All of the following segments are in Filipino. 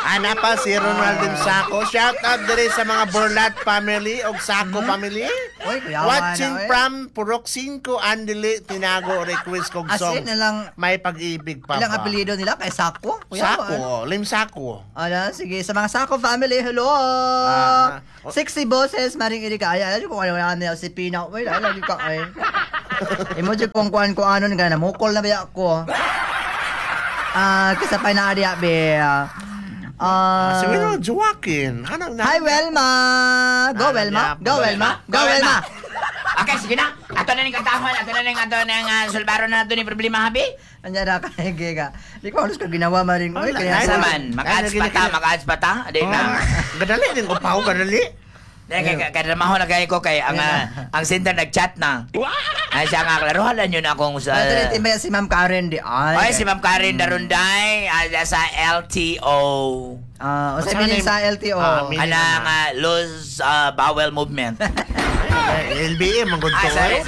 Ana pa si Ronaldin Sako. Shout out diri sa mga Borlat family o Sako family. Uy, kuyawa Watching na, from Purok 5 Andili Tinago request kong As song. in, ilang May pag-ibig pa ilang ba? apelyido nila kay Sako? Sako, Lim Sako. Ano, sige, sa mga Sako family, hello! Sexy boses, maring ilikaya. Alam ko ano nila si Pina. Uy, lagi ka ay. Emoji kung kuan ko ano nga namukol na ba ako. Kasi pa na ariya be. Si Wilma Joaquin. Hi Welma. Go Welma. Go Welma. Go Welma. Okay, sige na. Ato na ning katahon, ato na ning sulbaro na ato ni problema habi. Anya na kay giga. Di ko alos ka ginawa maring oy kaya Sa man, mag-ads pa ta. Adi na. Gadali din upaw, gadali. Kada mahon na kayo ko kay ang center nag-chat na. Ay siya nga klaruhan yun akong sa Dili timay si Ma'am Karen di ay si Ma'am Karen Darunday sa LTO. O sa meaning sa LTO. Ana nga Lose Bowel Movement. LBM ang gusto. Sorry.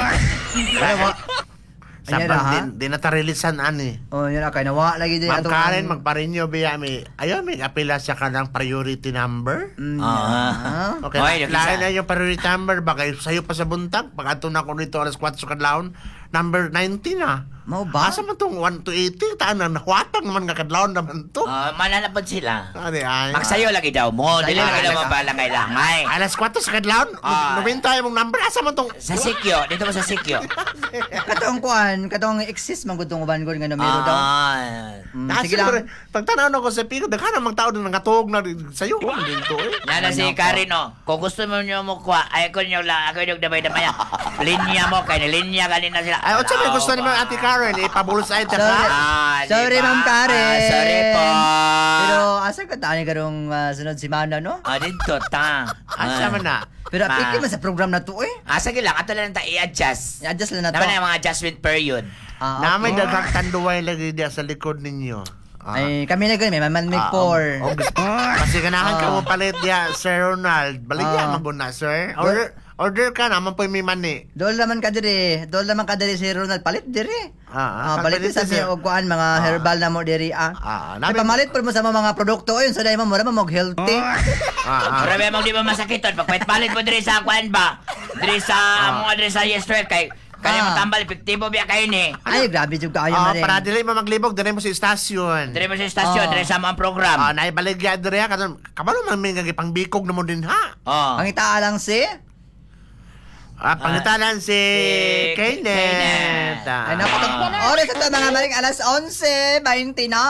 Sabang din natarilisan ani. Oh, yun kay nawa lagi din Ma'am Karen magparinyo biya mi. Ayaw mi apila sa kanang priority number. Okay, lain na yung priority number baka sayo pa sa buntag pag ato na ko dito alas 4 kadlawon number 90 na. Mao ba? Asa man tong 1 to 80 tanan nahuatang naman nga kadlawon naman to. Mananapod sila. Ani ay. Magsayo lagi daw mo. Dili lagi daw mo palangay-langay. Alas 4 sa kadlawon. Nubinta imong number asa man tong Sa Sikyo, dito mo sa Sikyo. Katong kuan, katong exist man gud tong uban gud nga numero daw. Sige lang. Pagtanaw na ko sa Pico, daghan namang tao na nangatog na sayo ko dito eh. Nana si Karino, kung gusto mo nyo mo kuha, ay ko nyo lang, ako yung damay-damaya. Linya mo, kaya linya kanina sila. Ay, o sabi, gusto naman Ate Karen, ipabulos ay ta Sorry, Ma'am Karen. Sorry po. Pero asa ka tani karong sunod semana no? Dito ta. Asa man na. Pero apik man sa program na to eh. Sige lang, ato lang ta i-adjust. I-adjust lang na to. Naman na yung mga adjustment period. Na may daghang tanduay lagi diya sa likod ninyo. Ay, kami na ganun, may mamanmig for. Kasi ganahan ka mo palit diya, Sir Ronald. Baligyan mo na, sir. Order ka naman po may mani. Dol naman ka diri si Ronald palit diri. Palit sa og kuan mga herbal na mo diri pamalit po mo sa mga produkto yun sa dai mo mura mo healthy. Grabe mo di ba masakiton pag palit mo diri sa kuan ba? Diri sa mo diri sa yesterday kay kaya mo tambal epektibo biya kayo ni. Ay grabe jud kayo man. Para dili mo maglibog diri mo sa istasyon. Diri mo sa istasyon, diri sa mga program. Naibaligya diri karon. Kabalo man may pangbikog na mo din ha. Pangita lang si pangitalan si Kenneth. Ay napatag oras ito mga maring alas 11:20 na.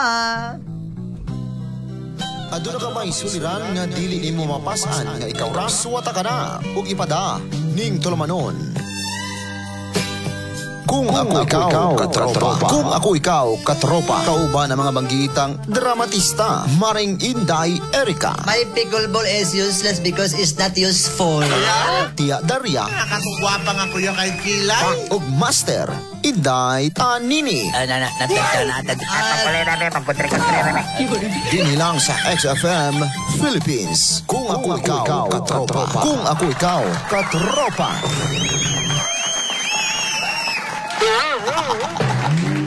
Aduna ka ba'y suliran nga dili nimo mapasan nga ikaw ra suwata ka na ug ipada ning tulumanon. Kung ako ikaw, katropa. Kung ako ikaw, katropa. Kauban ang mga banggitang dramatista, Maring Inday Erika. My pickleball is useless because it's not useful. Tia Daria. Nakatugwapa nga kuya kay Kilay. Ug Master Inday Tanini. Dini lang sa XFM Philippines. Kung ako ikaw, katropa. Kung ako ikaw, katropa.